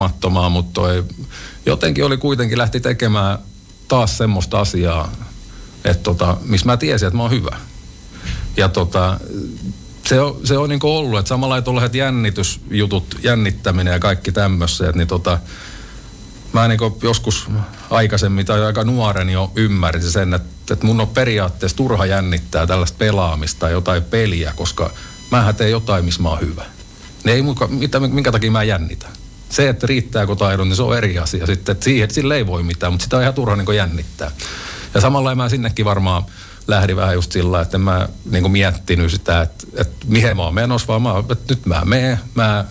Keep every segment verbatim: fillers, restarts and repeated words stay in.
mattomaa, mutta toi jotenkin oli kuitenkin lähti tekemään taas semmoista asiaa, että tota, missä mä tiesin, että mä oon hyvä. Ja tota, se on, se on niinku ollut, että samalla ei tuollaiset jännitysjutut, jännittäminen ja kaikki tämmöiset, niin tota, mä niinku joskus aikaisemmin tai aika nuoren jo ymmärsin sen, että, että mun on periaatteessa turha jännittää tällaista pelaamista tai jotain peliä, koska mähän teen jotain, missä mä oon hyvä. Ne ei muka, mitä, minkä takia mä jännitän. Se, että riittääkö taidon, niin se on eri asia. Sitten, että siihen, että sille ei voi mitään, mutta sitä on ihan turha niin jännittää. Ja samalla mä sinnekin varmaan lähdin vähän just sillä, että en mä niin miettinyt sitä, että, että mihin mä oon menossa, vaan mä, että nyt mä menen. Mä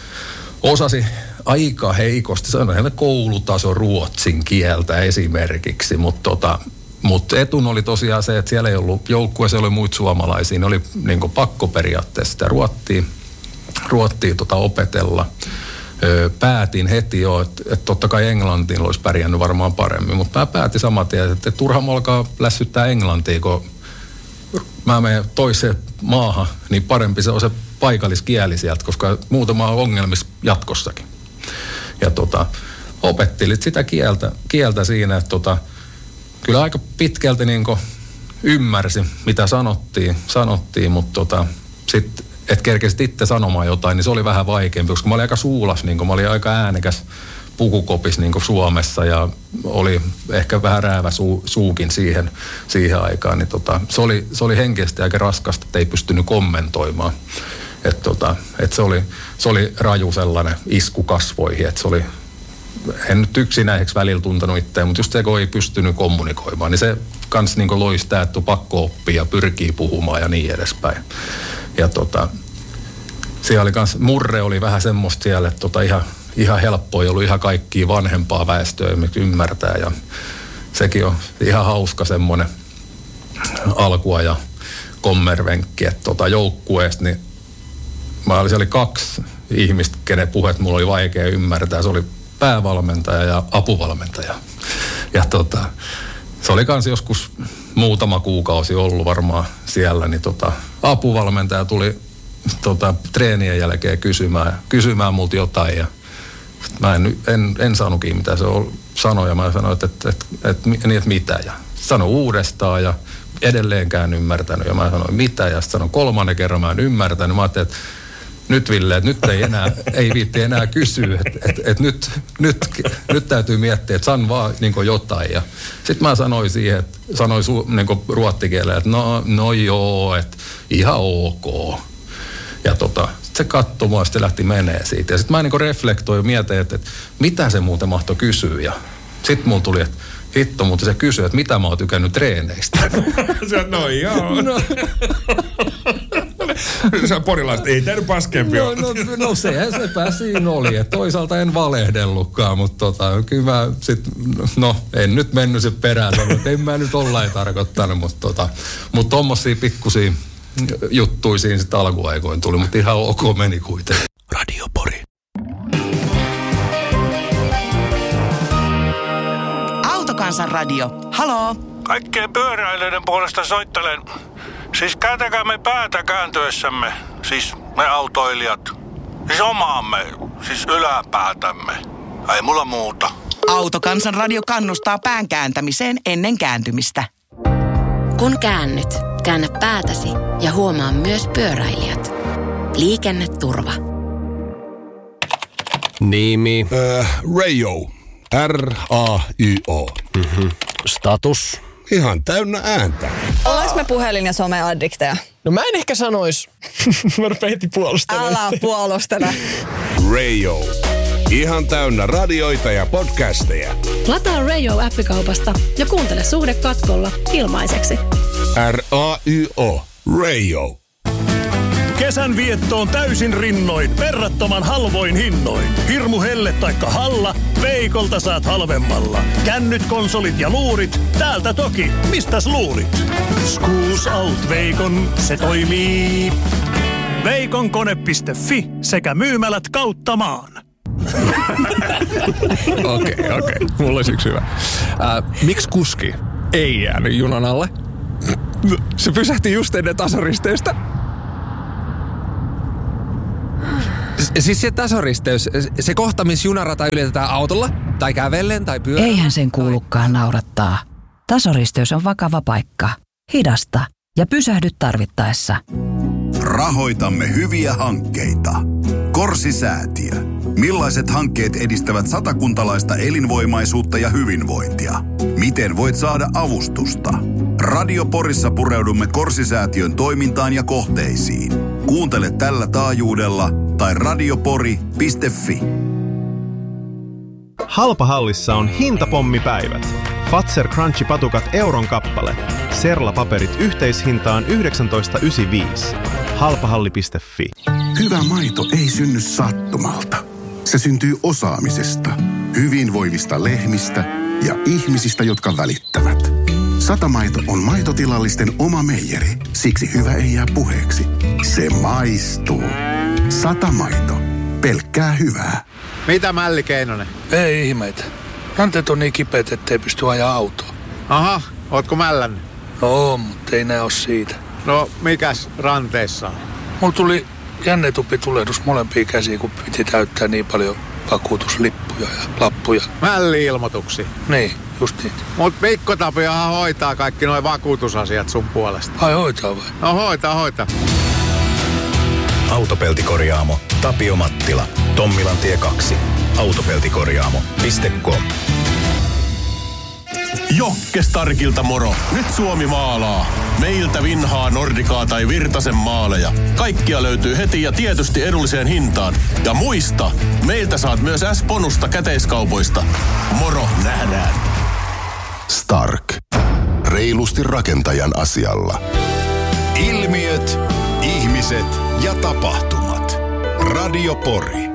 osasin aika heikosti, sanoin koulutaso ruotsin kieltä esimerkiksi, mutta tota, mut etun oli tosiaan se, että siellä ei ollut joukkueessa, oli muita suomalaisia, ne oli niin pakko periaatteessa sitä ruottia, ruottia tota opetella. Päätin heti jo, että, että totta kai englantiin olisi pärjännyt varmaan paremmin, mutta mä päätin saman tien, että turha mua alkaa lässyttää englantia, kun mä menen toiseen maahan, niin parempi se on se paikalliskieli sieltä, koska muutama on ongelmissa jatkossakin. Ja tota, opettelit sitä kieltä, kieltä siinä, että tota, kyllä aika pitkälti niin kuin ymmärsin, mitä sanottiin, sanottiin mutta tota, sitten että kerkesit itse sanomaan jotain, niin se oli vähän vaikeampi, koska mä olin aika suulas, niin kun mä olin aika äänekäs pukukopis niin kuin Suomessa ja oli ehkä vähän räävä suu, suukin siihen, siihen aikaan, niin tota, se oli, se oli henkisesti aika raskasta, että ei pystynyt kommentoimaan. Että tota, et se, oli, se oli raju sellainen isku kasvoihin, että se oli, en nyt yksinäiseksi välillä tuntenut itseään, mutta just se, kun ei pystynyt kommunikoimaan, niin se kans niin kuin loi sitä, että pakko oppia ja pyrkii puhumaan ja niin edespäin. Ja tota, siellä oli kans, murre oli vähän semmoista siellä, että tota ihan, ihan helppo, ei ollut ihan kaikkia vanhempaa väestöä, mikä ymmärtää. Ja sekin on ihan hauska semmoinen alkua ja kommervenkki, että tota joukkueesta, niin mä olin, siellä oli kaksi ihmistä, kenen puheet mulla oli vaikea ymmärtää. Se oli päävalmentaja ja apuvalmentaja. Ja tota, se oli kans joskus muutama kuukausi ollut varmaan siellä, niin tota, apuvalmentaja tuli tota, treenien jälkeen kysymään, kysymään multa jotain ja mä en, en, en saanutkin mitä se sanoi ja mä sanoin, että, että, että, että, niin, että mitä ja sano uudestaan ja edelleenkään ymmärtänyt ja mä sanoin mitä ja sitten sanoin kolmannen kerran mä en ymmärtänyt. Mä ajattelin, että nyt Ville, että nyt ei enää, ei viitti enää kysyä, että, että, että nyt, nyt, nyt täytyy miettiä, että san vaan niin kuin jotain. Ja sitten mä sanoin siihen, että sanoin su, niin kuin ruottikielellä, että no, no joo, että ihan ok. Ja tota, sit se katsoi mua, sitten lähti menee siitä. Ja sitten mä niin kuin reflektoin ja mietin, että, että mitä se muuten mahtoi kysyä. Ja sitten mulla tuli, että hitto, mutta se kysyi, että mitä mä oon tykännyt treeneistä. Se no joo. No. Se on porilaista, ei tämä nyt paskempi no, no, no sehän sepä siinä oli, että toisaalta en valehdellutkaan, mutta tota, kyllä mä sit, no en nyt mennyt sen perään, sanoin, että en mä nyt olla ei tarkoittanut, mutta tota, mut tommosia pikkusia juttuja siinä sitten alkuaikoin tuli, mutta ihan ok meni kuitenkin. Radio Pori. Autokansan radio. Haloo? Kaikkien pyöräilijöiden puolesta soittelen. Siis kääntäkäämme päätä kääntyessämme. Siis me autoilijat. Siis omaamme. Siis yläpäätämme. Ei mulla muuta. Autokansan radio kannustaa pään kääntämiseen ennen kääntymistä. Kun käännyt, käännä päätäsi ja huomaa myös pyöräilijät. Liikenneturva. Nimi. Äh, Rayo. R A Y O. Mm-hmm. Status. Ihan täynnä ääntä. Ollaanko me puhelin- ja someaddikteja? No mä en ehkä sanois. Mä rupean heti puolustelemaan. Älä puolustele. Rayo. Ihan täynnä radioita ja podcasteja. Lataa Rayo-appikaupasta ja kuuntele Suhde katkolla ilmaiseksi. R A Y O. Rayo. Kesän viettoon täysin rinnoin, verrattoman halvoin hinnoin. Hirmu helle taikka halla, Veikolta saat halvemmalla. Kännyt, konsolit ja luurit, täältä toki, mistäs luurit? Schools Out Veikon, se toimii. Veikonkone piste fi sekä myymälät kautta maan. Okei, okei. Okay. Mulla olisi yksi hyvä. Äh, miksi kuski ei jäänyt junan alle? Se pysähti just ennen tasaristeystä. Siis se tasoristeys, se kohta, missä junarata ylitetään autolla, tai kävellen, tai pyörällä. Eihän sen kuulukaan naurattaa. Tasoristeys on vakava paikka. Hidasta ja pysähdy tarvittaessa. Rahoitamme hyviä hankkeita. Korsi-säätiö. Millaiset hankkeet edistävät satakuntalaista elinvoimaisuutta ja hyvinvointia? Miten voit saada avustusta? Radio Porissa pureudumme Korsi-säätiön toimintaan ja kohteisiin. Kuuntele tällä taajuudella tai radiopori piste fi. Halpahallissa on hintapommipäivät. Fazer Crunchy-patukat euron kappale. Serla-paperit yhteishintaan yhdeksäntoista yhdeksänkymmentäviisi. halpahalli piste fi. Hyvä maito ei synny sattumalta. Se syntyy osaamisesta, hyvinvoivista lehmistä ja ihmisistä, jotka välittävät. Satamaito on maitotilallisten oma meijeri. Siksi hyvä ei jää puheeksi. Se maistuu. Satamaito. Pelkkää hyvää. Mitä Mälli Keinonen? Ei ihmeitä. Ranteet on niin kipeät, ettei pysty ajaa autoa. Aha, ootko mällännyt? No, mutta ei nää oo siitä. No, mikäs ranteessa on? Mulla tuli jännetuppitulehdus molempiin käsiin, kun piti täyttää niin paljon vakuutuslippuja ja lappuja. Mälli-ilmoituksia? Niin, just niin. Mut Mikko Tapiohan hoitaa kaikki noi vakuutusasiat sun puolesta. Ai hoitaa vai? No hoitaa, hoitaa. Autopeltikorjaamo Tapio Mattila. Tommilantie kaksi. Autopeltikorjaamo piste com. Jokke Starkilta moro. Nyt Suomi maalaa. Meiltä vinhaa Nordikaa tai Virtasen maaleja. Kaikkia löytyy heti ja tietysti edulliseen hintaan. Ja muista, meiltä saat myös S-bonusta käteiskaupoista. Moro, nähdään. Stark. Reilusti rakentajan asialla. Ilmiöt, ihmiset ja tapahtumat. Radio Pori.